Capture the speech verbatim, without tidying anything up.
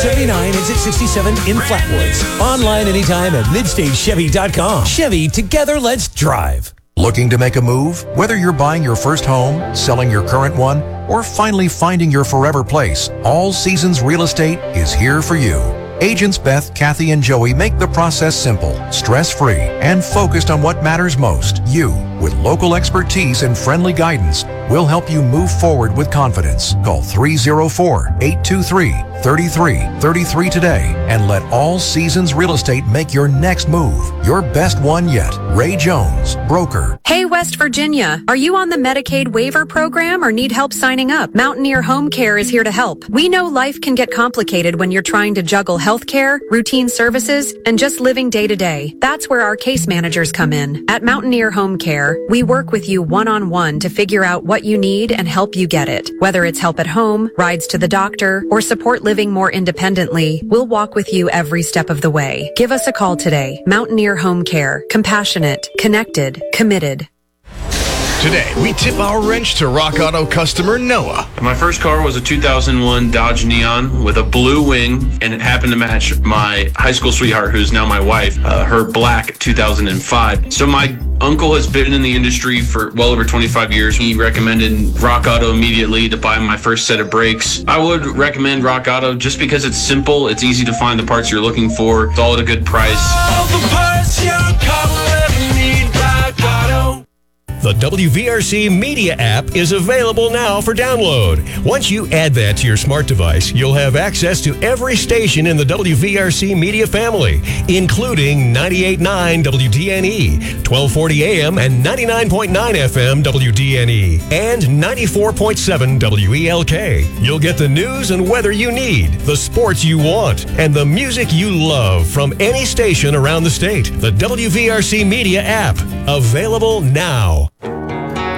seventy-nine, exit sixty-seven in Flatwoods. Online anytime at midstage chevy dot com. Chevy, together let's drive. Looking to make a move? Whether you're buying your first home, selling your current one, or finally finding your forever place, All Seasons Real Estate is here for you. Agents Beth, Kathy, and Joey make the process simple, stress-free, and focused on what matters most, you. With local expertise and friendly guidance, we'll help you move forward with confidence. Call three oh four, eight two three, three three three three today and let All Seasons Real Estate make your next move. Your best one yet. Ray Jones, broker. Hey, West Virginia. Are you on the Medicaid waiver program or need help signing up? Mountaineer Home Care is here to help. We know life can get complicated when you're trying to juggle health care, routine services, and just living day to day. That's where our case managers come in. At Mountaineer Home Care, we work with you one-on-one to figure out what you need and help you get it. Whether it's help at home, rides to the doctor, or support living more independently, we'll walk with you every step of the way. Give us a call today. Mountaineer Home Care. Compassionate, connected, committed. Today, we tip our wrench to Rock Auto customer Noah. My first car was a two thousand one Dodge Neon with a blue wing, and it happened to match my high school sweetheart, who's now my wife, uh, her black two thousand five. So my uncle has been in the industry for well over twenty-five years. He recommended Rock Auto immediately to buy my first set of brakes. I would recommend Rock Auto just because it's simple, it's easy to find the parts you're looking for, it's all at a good price. All the parts your car will ever need, Rock Auto. The W V R C Media app is available now for download. Once you add that to your smart device, you'll have access to every station in the W V R C Media family, including ninety-eight point nine W D N E, twelve forty A M and ninety-nine point nine F M W D N E, and ninety-four point seven W E L K. You'll get the news and weather you need, the sports you want, and the music you love from any station around the state. The W V R C Media app, available now.